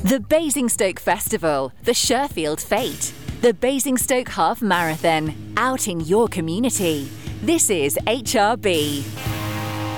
The Basingstoke Festival, the Sherfield Fete, the Basingstoke Half Marathon, out in your community. This is HRB.